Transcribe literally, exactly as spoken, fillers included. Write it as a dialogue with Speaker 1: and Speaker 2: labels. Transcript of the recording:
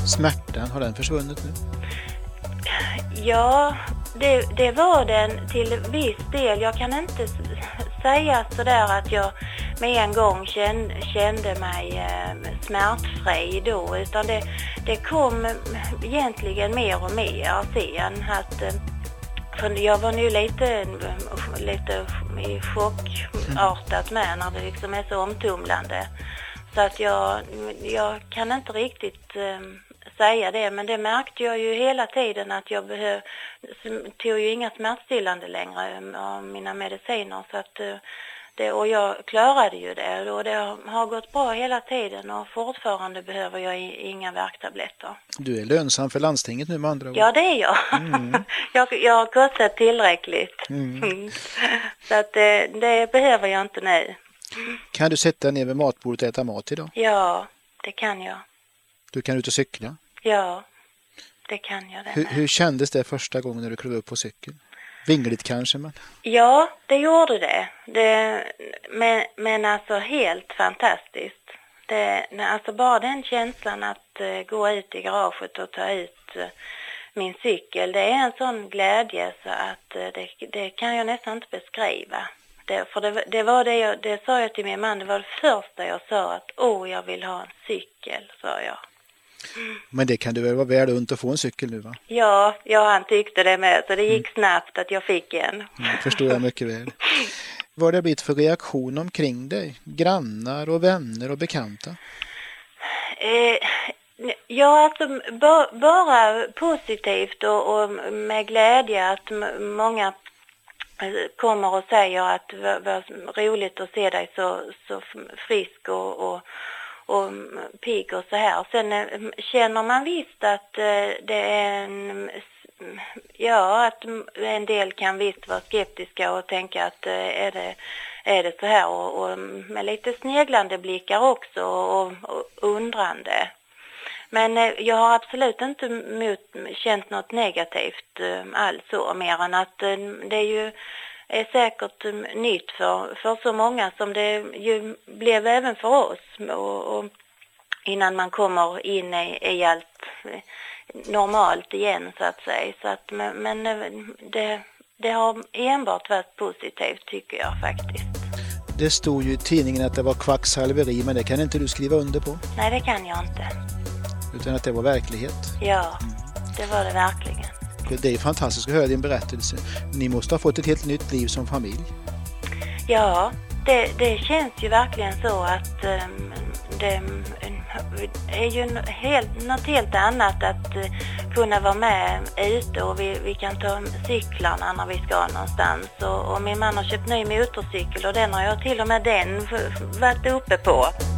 Speaker 1: Smärtan, har den försvunnit nu?
Speaker 2: Ja, det, det var den till viss del. Jag kan inte säga sådär att jag med en gång kände, kände mig eh, smärtfri då, utan det, det kom egentligen mer och mer sen. Att, eh, för jag var nu lite, lite i chockartat med när det liksom är så omtumlande. Så att jag, jag kan inte riktigt eh, säga det, men det märkte jag ju hela tiden att jag behöv, tog ju inga smärtstillande längre av mina mediciner. Så att, eh, det, och jag klarade ju det och det har gått bra hela tiden och fortfarande behöver jag inga värktabletter.
Speaker 1: Du är lönsam för landstinget nu med andra ord.
Speaker 2: Ja, det är jag.
Speaker 1: Mm.
Speaker 2: jag, jag har kostat tillräckligt.
Speaker 1: Mm.
Speaker 2: Så att det, det behöver jag inte nu.
Speaker 1: Kan du sätta ner vid matbordet och äta mat idag?
Speaker 2: Ja, det kan jag.
Speaker 1: Du kan ut och cykla?
Speaker 2: Ja, det kan jag. Det
Speaker 1: hur, hur kändes det första gången när du klev upp på cykeln? Vingligt kanske, men...
Speaker 2: Ja, det gjorde det. det men, men alltså helt fantastiskt. Det, alltså bara den känslan att uh, gå ut i garaget och ta ut uh, min cykel, det är en sån glädje så att uh, det, det kan jag nästan inte beskriva. Det, för det, det var det jag, det sa jag till min man, det var det första jag sa att åh, jag vill ha en cykel, sa jag.
Speaker 1: Mm. Men det kan du väl vara väl unt att få en cykel nu, va?
Speaker 2: Ja, ja, han tyckte det med, så det gick mm. snabbt att jag fick en.
Speaker 1: Mm, det förstår jag mycket väl. Vad har det blivit för reaktion omkring dig? Grannar och vänner och bekanta?
Speaker 2: Eh, ja, alltså ba, bara positivt och, och med glädje att m- många kommer och säger att vad, vad roligt att se dig så, så frisk och, och, och pigg och så här. Sen känner man visst att det är en, ja, att en del kan visst vara skeptiska och tänka att är det, är det så här och, och med lite sneglande blickar också och, och undrande. Men jag har absolut inte mot, känt något negativt alls så, mer än att det är ju är säkert nytt för, för så många som det ju blev även för oss. Och, och innan man kommer in i, i allt normalt igen så att säga. Så att, men men det, det har enbart varit positivt tycker jag faktiskt.
Speaker 1: Det stod ju i tidningen att det var kvacksalveri, men det kan inte du skriva under på?
Speaker 2: Nej, det kan jag inte.
Speaker 1: Utan att det var verklighet?
Speaker 2: Ja, det var det verkligen.
Speaker 1: Det är fantastiskt att höra din berättelse. Ni måste ha fått ett helt nytt liv som familj.
Speaker 2: Ja, det, det känns ju verkligen så att um, det är ju helt, något helt annat att uh, kunna vara med ute och vi, vi kan ta cyklarna när vi ska någonstans. Och, och min man har köpt ny motorcykel och den har jag till och med den varit uppe på.